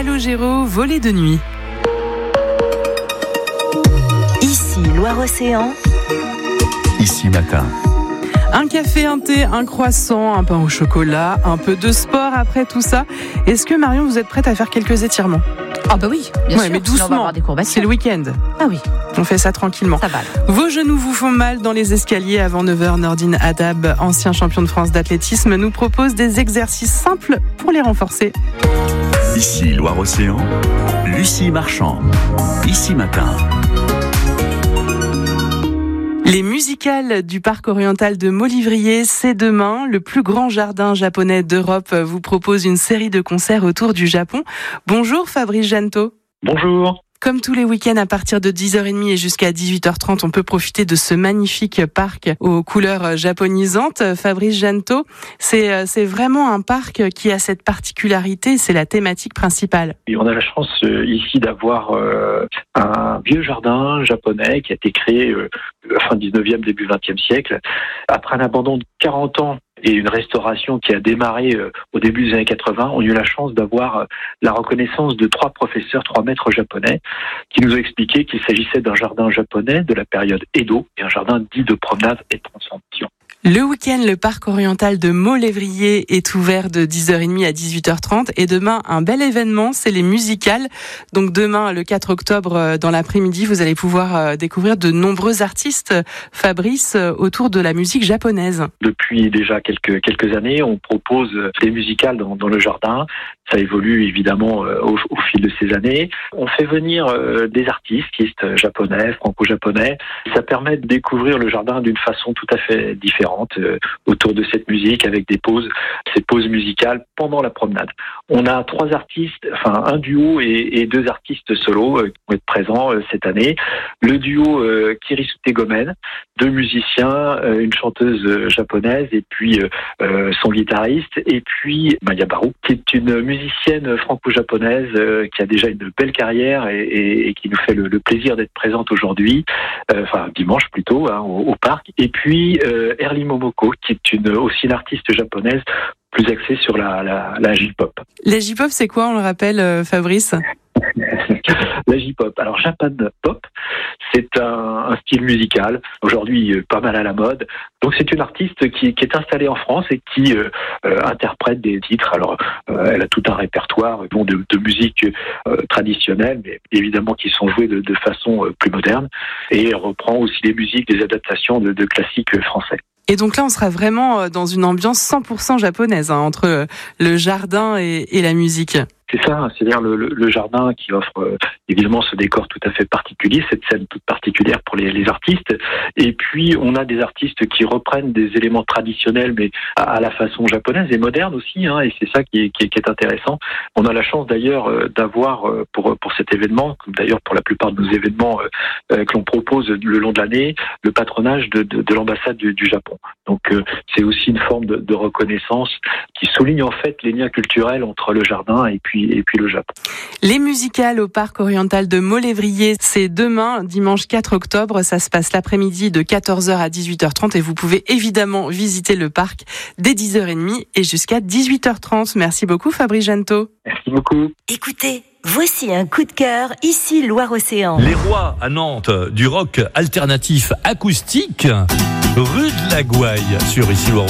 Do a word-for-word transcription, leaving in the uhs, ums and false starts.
Calogero, volée de nuit. Ici Loire-Océan. Ici matin. Un café, un thé, un croissant, un pain au chocolat, un peu de sport après tout ça. Est-ce que Marion, vous êtes prête à faire quelques étirements ? Ah bah oui, bien ouais, sûr. mais doucement, c'est le week-end. Ah oui. On fait ça tranquillement. Ça va. Vos genoux vous font mal dans les escaliers avant neuf heures. Nordine Hadab, ancien champion de France d'athlétisme, nous propose des exercices simples pour les renforcer. Ici Loire-Océan, Lucie Marchand. Ici matin. Les musicales du parc oriental de Maulivrier, c'est demain. Le plus grand jardin japonais d'Europe vous propose une série de concerts autour du Japon. Bonjour Fabrice Janto. Bonjour. Comme tous les week-ends, à partir de dix heures trente et jusqu'à dix-huit heures trente, on peut profiter de ce magnifique parc aux couleurs japonisantes. Fabrice Janto, c'est, c'est vraiment un parc qui a cette particularité, c'est la thématique principale. Et on a la chance euh, ici d'avoir euh, un vieux jardin japonais qui a été créé euh, fin dix-neuvième, début vingtième siècle. Après un abandon de quarante ans et une restauration qui a démarré euh, au début des années quatre-vingts, on a eu la chance d'avoir euh, la reconnaissance de trois professeurs, trois maîtres japonais, qui nous ont expliqué qu'il s'agissait d'un jardin japonais de la période Edo, et un jardin dit de promenade et de transformation. Le week-end, le parc oriental de Maulivrier est ouvert de dix heures trente à dix-huit heures trente. Et demain, un bel événement, c'est les musicales. Donc demain, le quatre octobre, dans l'après-midi, vous allez pouvoir découvrir de nombreux artistes, Fabrice, autour de la musique japonaise. Depuis déjà quelques, quelques années, on propose des musicales dans, dans le jardin. Ça évolue évidemment au, au fil de ces années. On fait venir des artistes, artistes japonais, franco-japonais. Ça permet de découvrir le jardin d'une façon tout à fait différente autour de cette musique, avec des pauses, ces pauses musicales pendant la promenade. On a trois artistes, enfin un duo et, et deux artistes solos euh, qui vont être présents euh, cette année. Le duo euh, Kirisuke Gomen, deux musiciens, euh, une chanteuse euh, japonaise et puis euh, son guitariste, et puis Maya Baru, qui est une musicienne franco-japonaise euh, qui a déjà une belle carrière et, et, et qui nous fait le, le plaisir d'être présente aujourd'hui, euh, enfin dimanche plutôt, hein, au, au parc. Et puis euh, Erli Momoko, qui est une, aussi une artiste japonaise plus axée sur la, la, la J-pop. La J-pop, c'est quoi, on le rappelle, euh, Fabrice ? La J-pop. Alors, Japan Pop, c'est un, un style musical, aujourd'hui pas mal à la mode. Donc, c'est une artiste qui, qui est installée en France et qui euh, euh, interprète des titres. Alors, euh, elle a tout un répertoire bon, de, de musique euh, traditionnelle, mais évidemment qui sont jouées de, de façon euh, plus moderne. Et elle reprend aussi des musiques, des adaptations de, de classiques français. Et donc là, on sera vraiment dans une ambiance cent pour cent japonaise, hein, entre le jardin et, et la musique. C'est ça, c'est-à-dire le, le, le jardin qui offre euh, évidemment ce décor tout à fait particulier, cette scène toute particulière pour les, les artistes. Et puis on a des artistes qui reprennent des éléments traditionnels, mais à, à la façon japonaise et moderne aussi, hein, et c'est ça qui est, qui, est, qui est intéressant. On a la chance d'ailleurs euh, d'avoir euh, pour pour cet événement, comme d'ailleurs pour la plupart de nos événements euh, euh, que l'on propose le long de l'année, le patronage de, de, de l'ambassade du, du Japon. Donc euh, c'est aussi une forme de, de reconnaissance qui souligne en fait les liens culturels entre le jardin et puis et puis le Japon. Les musicales au parc oriental de Maulivrier, c'est demain, dimanche quatre octobre. Ça se passe l'après-midi de quatorze heures à dix-huit heures trente et vous pouvez évidemment visiter le parc dès dix heures trente et jusqu'à dix-huit heures trente. Merci beaucoup Fabrice Janto. Merci beaucoup. Écoutez, voici un coup de cœur, ici Loire-Océan. Les Rois à Nantes, du rock alternatif acoustique, rue de la Gouaille sur ici Loire-Océan.